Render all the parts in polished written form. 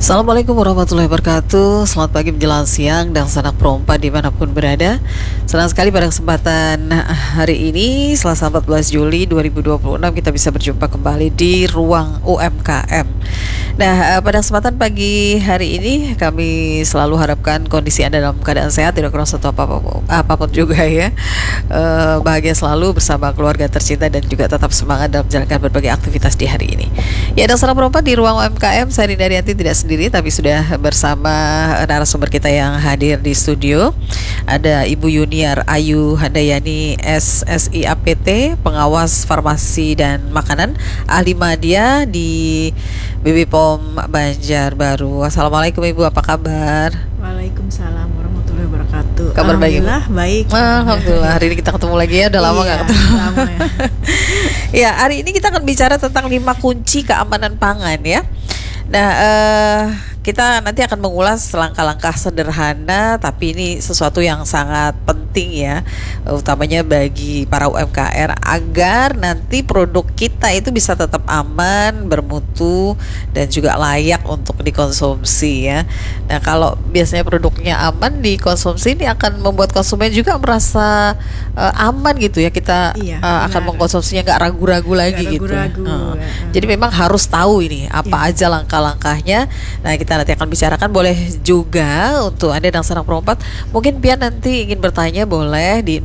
Assalamualaikum warahmatullahi wabarakatuh. Selamat pagi menjelang siang dan sanak perompa dimanapun berada. Senang sekali pada kesempatan hari ini Selasa 14 Juli 2026 kita bisa berjumpa kembali di ruang UMKM. Nah, pada kesempatan pagi hari ini kami selalu harapkan kondisi Anda dalam keadaan sehat, tidak kurang satu apapun juga ya. Bahagia selalu bersama keluarga tercinta dan juga tetap semangat dalam menjalankan berbagai aktivitas di hari ini. Ya, dan salam perompa di ruang UMKM. Saya Rina Rianti tidak sendiri, tapi sudah bersama narasumber kita yang hadir di studio. Ada Ibu Yuniar Ayu Handayani, SSI APT, pengawas farmasi dan makanan, ahli media di BB POM Banjarbaru. Assalamualaikum Ibu, apa kabar? Waalaikumsalam warahmatullahi wabarakatuh. Kabar baik? Alhamdulillah baik. Alhamdulillah, hari ini kita ketemu lagi ya, udah lama nggak ketemu. Lama ya. Ya, hari ini kita akan bicara tentang 5 kunci keamanan pangan ya. Nah, kita nanti akan mengulas langkah-langkah sederhana, tapi ini sesuatu yang sangat penting ya, utamanya bagi para UMKM agar nanti produk kita itu bisa tetap aman, bermutu, dan juga layak untuk dikonsumsi ya. Nah, kalau biasanya produknya aman dikonsumsi, ini akan membuat konsumen juga merasa aman gitu ya, kita akan mengkonsumsinya nggak ragu-ragu lagi gitu. Jadi memang harus tahu ini apa aja langkah-langkahnya. Nah, kita nanti akan bicarakan. Boleh juga untuk Anda yang sedang perompat, mungkin Pian nanti ingin bertanya, boleh di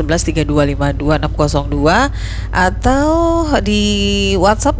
05113252 atau di WhatsApp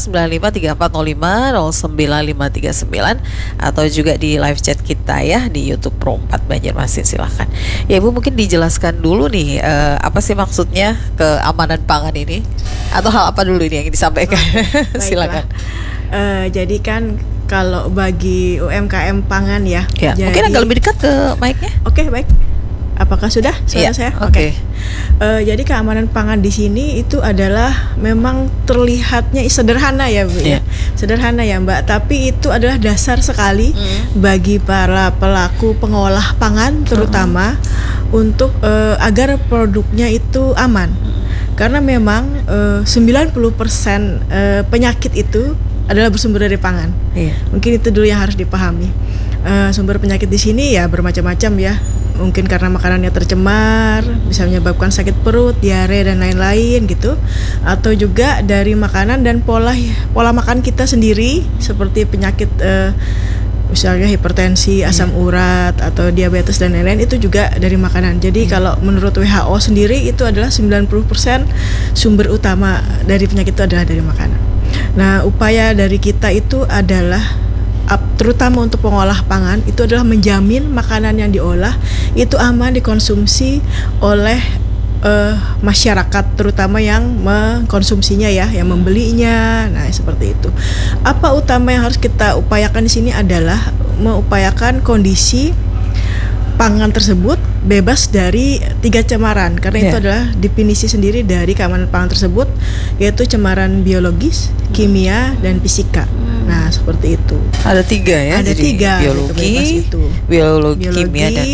08953405095539 atau juga di live chat kita ya di YouTube Perompat Banjarmasin. Silahkan ya Ibu, mungkin dijelaskan dulu nih apa sih maksudnya keamanan pangan ini, atau hal apa dulu ini yang disampaikan? Silakan. Jadi kan kalau bagi UMKM pangan ya, jadi, mungkin agak lebih dekat ke mic-nya. Oke, baik. Apakah sudah suara saya? Oke. Jadi keamanan pangan di sini itu adalah memang terlihatnya sederhana ya Bu ya. Sederhana ya Mbak, tapi itu adalah dasar sekali bagi para pelaku pengolah pangan terutama untuk agar produknya itu aman. Karena memang 90% penyakit itu adalah bersumber dari pangan. Mungkin itu dulu yang harus dipahami. Sumber penyakit di sini ya bermacam-macam ya. Mungkin karena makanannya tercemar, bisa menyebabkan sakit perut, diare dan lain-lain gitu. Atau juga dari makanan dan pola makan kita sendiri, seperti penyakit misalnya hipertensi, asam urat atau diabetes dan lain-lain, itu juga dari makanan. Jadi kalau menurut WHO sendiri itu adalah 90% sumber utama dari penyakit itu adalah dari makanan. Nah, upaya dari kita itu adalah terutama untuk pengolah pangan itu adalah menjamin makanan yang diolah itu aman dikonsumsi oleh masyarakat, terutama yang mengkonsumsinya ya, yang membelinya. Nah, seperti itu. Apa utama yang harus kita upayakan di sini adalah mengupayakan kondisi pangan tersebut bebas dari 3 cemaran, karena itu adalah definisi sendiri dari keamanan pangan tersebut, yaitu cemaran biologis, kimia, dan fisika. Nah, seperti itu. Ada 3 ya? Ada 3. Biologi, kimia, dan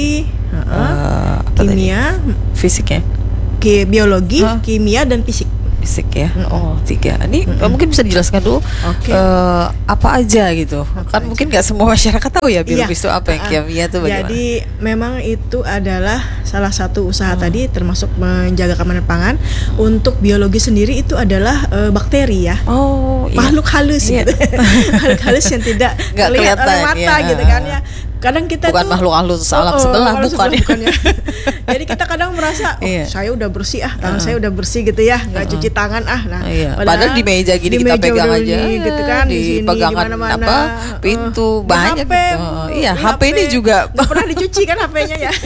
kimia, fisiknya. Biologi, kimia, dan fisik ya. 3. Ini mungkin bisa dijelaskan dulu apa aja gitu. Kan mungkin nggak semua masyarakat tahu ya biologis itu apa, yang kimia itu bagaimana. Jadi memang itu adalah salah satu usaha tadi, termasuk menjaga keamanan pangan. Untuk biologi sendiri itu adalah bakteri ya. Makhluk halus gitu. Makhluk halus yang tidak terlihat oleh mata gitu kan ya. Kadang kita bukan makhluk halus alam sebelah, bukan ya. Jadi kita kadang merasa saya udah bersih tangan saya udah bersih gitu ya, nggak cuci tangan padahal di meja gini kita pegang aja gitu kan, di pegangan apa pintu banyak HP, gitu. HP ini juga nggak pernah dicuci kan HP-nya ya.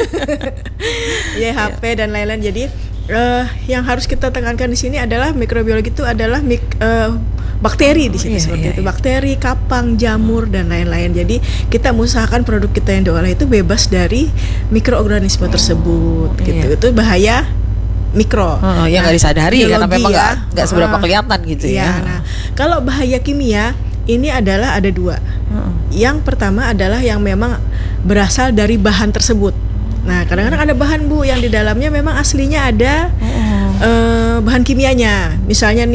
HP dan lain-lain. Jadi yang harus kita tekankan di sini adalah mikrobiologi itu adalah bakteri di sini seperti itu. Bakteri, kapang, jamur dan lain-lain. Jadi kita mengusahakan produk kita yang diolah itu bebas dari mikroorganisme tersebut gitu. Itu bahaya mikro yang nggak disadari karena memang nggak seberapa kelihatan gitu ya. Nah, kalau bahaya kimia ini adalah ada 2. Yang pertama adalah yang memang berasal dari bahan tersebut. Nah, kadang-kadang ada bahan Bu yang di dalamnya memang aslinya ada bahan kimianya. Misalnya nih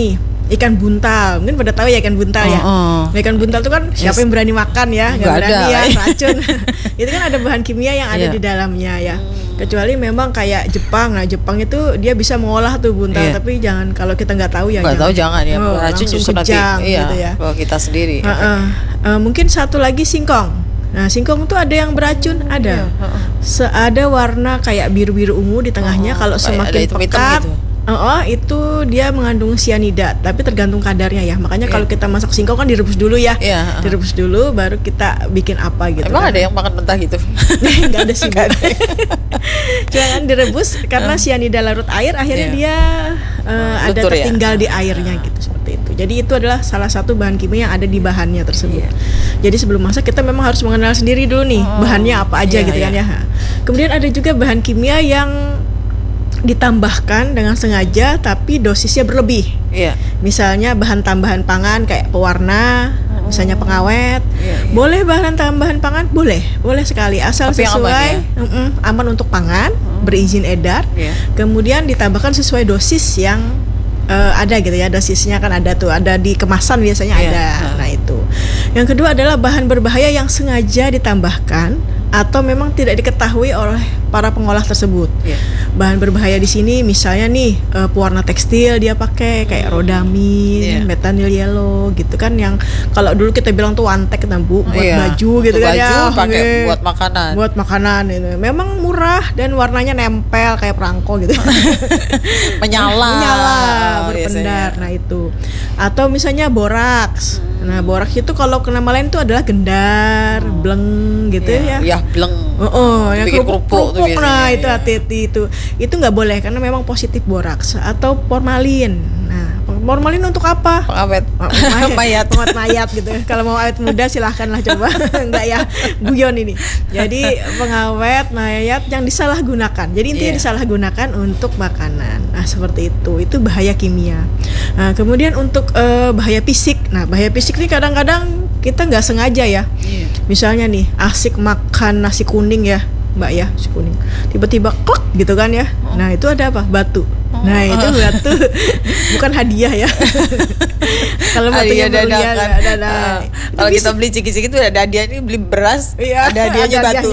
ikan buntal. Mungkin pada tahu ya ikan buntal ya. Ikan buntal itu kan siapa yang berani makan ya? Nggak berani ya, racun. Itu kan ada bahan kimia yang ada di dalamnya ya. Kecuali memang kayak Jepang. Nah, Jepang itu dia bisa mengolah tuh buntal, tapi jangan, kalau kita nggak tahu ya. Nggak tahu jangan ya. Racun justru nanti gitu ya. Kalau kita sendiri. Mungkin satu lagi singkong. Nah, singkong itu ada yang beracun, ada. Ada warna kayak biru-biru ungu di tengahnya. Kalau semakin pekat, itu dia mengandung sianida, tapi tergantung kadarnya ya. Makanya kalau kita masak singkong kan direbus dulu ya. Direbus dulu baru kita bikin apa gitu. Emang ada yang makan mentah gitu? Nggak ada sih. Jangan direbus karena sianida larut air, akhirnya dia ada tertinggal di airnya gitu, seperti itu. Jadi itu adalah salah satu bahan kimia yang ada di bahannya tersebut. Jadi sebelum masak kita memang harus mengenal sendiri dulu nih bahannya apa aja gitu kan ya. Kemudian ada juga bahan kimia yang ditambahkan dengan sengaja tapi dosisnya berlebih. Misalnya bahan tambahan pangan kayak pewarna, misalnya pengawet. Boleh bahan tambahan pangan, boleh sekali asal tapi sesuai aman untuk pangan, berizin edar. Kemudian ditambahkan sesuai dosis yang ada gitu ya, dosisnya kan ada tuh, ada di kemasan biasanya ada. Nah itu. Yang kedua adalah bahan berbahaya yang sengaja ditambahkan atau memang tidak diketahui oleh para pengolah tersebut. Bahan berbahaya di sini misalnya nih pewarna tekstil dia pakai kayak rodamin, metanyl yellow gitu kan, yang kalau dulu kita bilang tuh antek Bu, buat baju gitu kan ya. Pakai buat makanan. Buat makanan itu. Memang murah dan warnanya nempel kayak perangko gitu. Menyala, berpendar. Nah itu. Atau misalnya boraks. Nah, boraks itu kalau nama lain itu adalah gendar, bleng gitu ya. Bleng. Yang kerupuk. Nah, itu hati-hati itu. Itu nggak boleh karena memang positif boraks. Atau formalin. Nah, formalin untuk apa? Pengawet mayat. Pengawet mayat gitu. Kalau mau awet muda silahkanlah coba. Enggak ya, guyon ini. Jadi pengawet mayat yang disalahgunakan. Jadi intinya disalahgunakan untuk makanan. Nah, seperti itu. Itu bahaya kimia. Nah, kemudian untuk bahaya fisik. Nah, bahaya fisik ini kadang-kadang kita nggak sengaja ya. Misalnya nih, asik makan nasi kuning ya, Mbak ya, nasi kuning. Tiba-tiba klek gitu kan ya. Nah, itu ada apa? Batu. Nah, itu batu bukan hadiah ya. Kalau batunya berlian ada. Kalau kita beli ciki-ciki itu ada hadiah, ini beli beras, ada hadiahnya batu.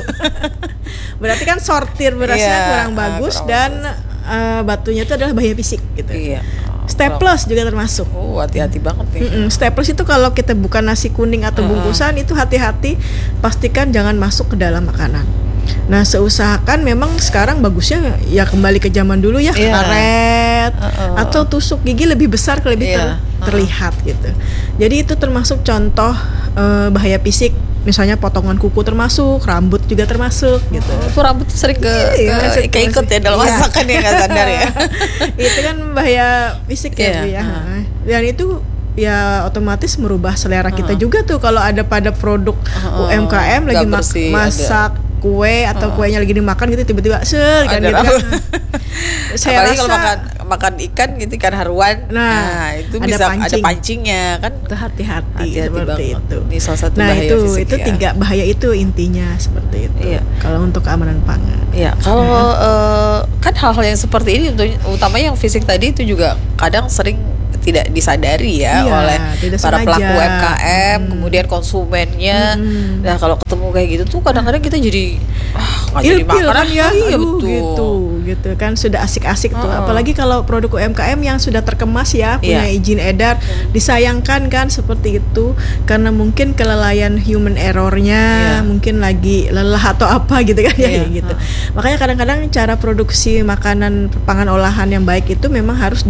Berarti kan sortir berasnya kurang bagus dan batunya itu adalah bahaya fisik gitu. Staples juga termasuk. Hati-hati banget nih. Staples itu kalau kita buka nasi kuning atau bungkusan itu hati-hati, pastikan jangan masuk ke dalam makanan. Nah, seusahakan memang sekarang bagusnya ya kembali ke zaman dulu ya, karet atau tusuk gigi lebih besar, lebih terlihat gitu. Jadi itu termasuk contoh bahaya fisik. Misalnya potongan kuku termasuk, rambut juga termasuk gitu. Itu rambut sering keikut ya dalam masakan ya, nggak sadar ya. Itu kan bahaya fisik ya. Dan itu ya otomatis merubah selera kita juga tuh kalau ada pada produk UMKM lagi masak kue atau kuenya lagi dimakan gitu tiba-tiba kan gitu kan. Saya apalagi rasa kalau makan ikan gitu, ikan haruan. Nah, itu bisa ada pancingnya kan. Itu hati-hati seperti banget. itu. Ini salah satu nah, bahaya fisik. Itu 3 bahaya itu intinya seperti itu. Kalau untuk keamanan pangan. Kalau kan hal-hal yang seperti ini utamanya yang fisik tadi itu juga kadang sering tidak disadari oleh para pelaku UMKM, kemudian konsumennya. Nah, kalau ketemu kayak gitu tuh kadang-kadang kita jadi nggak jadi makan ya. Gitu kan sudah asik-asik tuh. Apalagi kalau produk UMKM yang sudah terkemas ya, punya izin edar, disayangkan kan seperti itu karena mungkin kelalaian human errornya, mungkin lagi lelah atau apa gitu kan gitu. Makanya kadang-kadang cara produksi makanan pangan olahan yang baik itu memang harus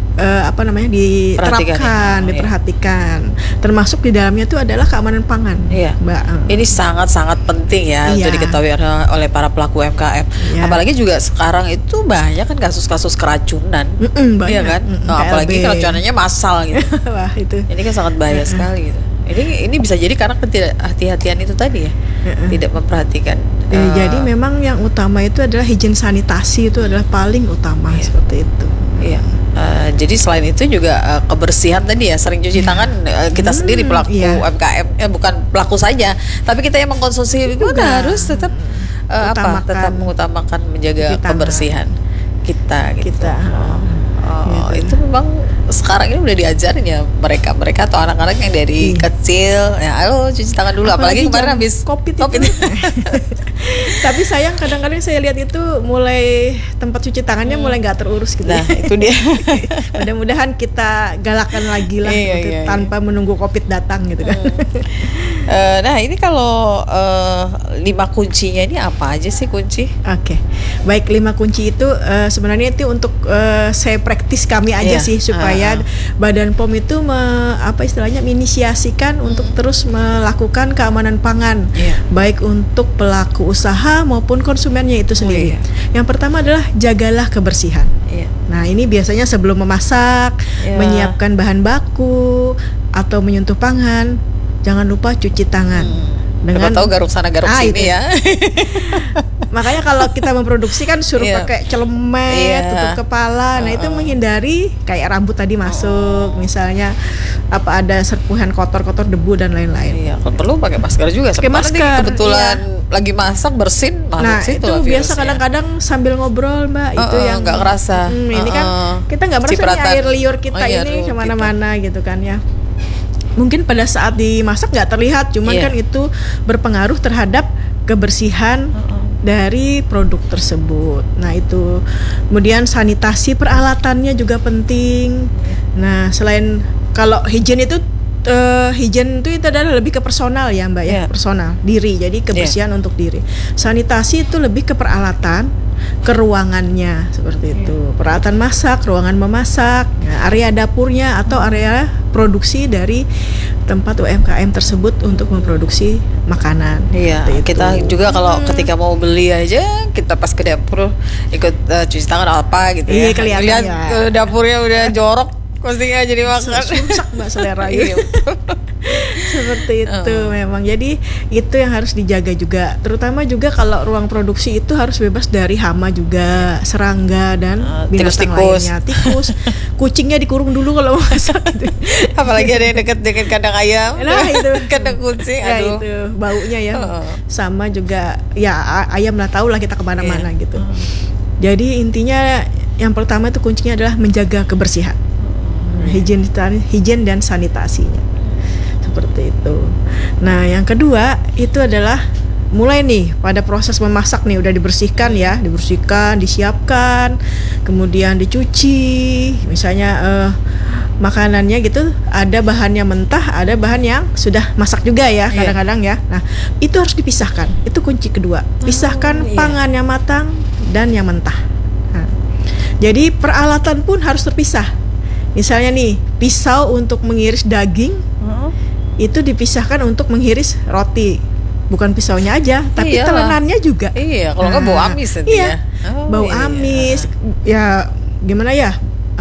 diperhatikan. Termasuk di dalamnya itu adalah keamanan pangan, Mbak. Ini sangat-sangat penting ya untuk diketahui oleh para pelaku UMKM. Apalagi juga sekarang itu banyak kan kasus-kasus keracunan, iya kan? Apalagi keracunannya massal gitu. Wah, itu. Ini kan sangat bahaya sekali gitu. Ini bisa jadi karena ketidakhati-hatian itu tadi ya, tidak memperhatikan. Jadi memang yang utama itu adalah higien sanitasi, itu adalah paling utama seperti itu. Jadi selain itu juga kebersihan tadi ya, sering cuci tangan kita sendiri pelaku UMKM, bukan pelaku saja, tapi kita yang mengkonsumsi itu harus tetap tetap mengutamakan menjaga kebersihan kita. Gitu. Itu memang sekarang ini udah diajarin ya mereka atau anak-anak yang dari kecil ya, ayo cuci tangan dulu. Apalagi kemarin habis COVID. Tapi sayang kadang-kadang saya lihat itu mulai tempat cuci tangannya mulai nggak terurus gitu. Nah itu dia. Mudah-mudahan kita galakan lagi lah tanpa menunggu COVID datang gitu kan. Nah ini kalau 5 kuncinya ini apa aja sih kunci? Oke. Baik, 5 kunci itu sebenarnya itu untuk saya praktis kami aja sih supaya Badan POM itu menginisiasikan untuk terus melakukan keamanan pangan baik untuk pelaku usaha maupun konsumennya itu sendiri. Yang pertama adalah jagalah kebersihan. Nah, ini biasanya sebelum memasak, menyiapkan bahan baku atau menyentuh pangan, jangan lupa cuci tangan. Dengan tahu garuk sana garuk sini ya. Makanya kalau kita memproduksi kan suruh pakai celemek, tutup kepala. Nah, itu menghindari kayak rambut tadi masuk, misalnya ada serpihan kotor-kotor, debu dan lain-lain. Kalau perlu pakai masker juga. Pakai masker. Kebetulan lagi masak bersin. Nah, itu biasa kadang-kadang sambil ngobrol, Mbak, itu yang nggak kerasa. Ini kan kita nggak merasa nih air liur kita ini kemana-mana gitu kan ya. Mungkin pada saat dimasak nggak terlihat, cuman kan itu berpengaruh terhadap kebersihan dari produk tersebut. Nah itu, kemudian sanitasi peralatannya juga penting. Nah selain kalau hygiene itu adalah lebih ke personal ya Mbak ya, personal diri. Jadi kebersihan untuk diri. Sanitasi itu lebih ke peralatan, ke ruangannya seperti itu. Peralatan masak, ruangan memasak, area dapurnya atau area produksi dari tempat UMKM tersebut untuk memproduksi makanan. Kita juga kalau ketika mau beli aja, kita pas ke dapur ikut cuci tangan apa gitu ya. Kelihatan lihat dapurnya udah jorok, postingnya jadi makan. Rusak Mbak selera gitu. Seperti itu memang. Jadi itu yang harus dijaga juga. Terutama juga kalau ruang produksi itu harus bebas dari hama juga, serangga dan binatang lainnya. Tikus, kucingnya dikurung dulu kalau masak gitu. Apalagi ada yang dekat kandang ayam. Nah itu kandang kucing. Itu baunya ya. Sama juga ya ayam lah, tahu lah kita kemana-mana gitu. Jadi intinya yang pertama itu kuncinya adalah menjaga kebersihan, higien dan sanitasinya. Seperti itu. Nah, yang kedua itu adalah mulai nih pada proses memasak nih udah dibersihkan, disiapkan, kemudian dicuci. Misalnya makanannya gitu ada bahannya mentah, ada bahan yang sudah masak juga ya kadang-kadang ya. Nah, itu harus dipisahkan. Itu kunci kedua. Pisahkan pangan yang matang dan yang mentah. Nah, jadi peralatan pun harus terpisah. Misalnya nih, pisau untuk mengiris daging itu dipisahkan untuk menghiris roti. Bukan pisaunya aja, tapi telenannya juga. Kalau nggak bau amis nantinya. Bau amis. Ya gimana ya?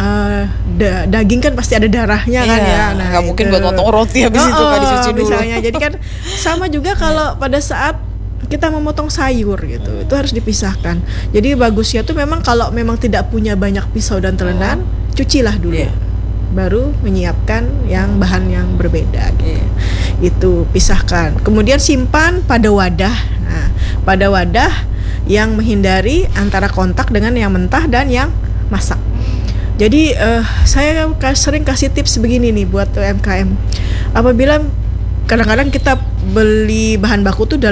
Daging kan pasti ada darahnya kan ya. Nah, nggak mungkin buat potong roti habis itu nggak dicuci dulu. Misalnya, jadi kan sama juga kalau pada saat kita memotong sayur gitu, itu harus dipisahkan. Jadi bagusnya tuh memang kalau memang tidak punya banyak pisau dan telenan, cucilah dulu. Baru menyiapkan yang bahan yang berbeda gitu. Itu pisahkan. Kemudian simpan pada wadah. Nah, pada wadah yang menghindari antara kontak dengan yang mentah dan yang masak. Jadi saya sering kasih tips begini nih buat UMKM. Apabila kadang-kadang kita beli bahan baku tuh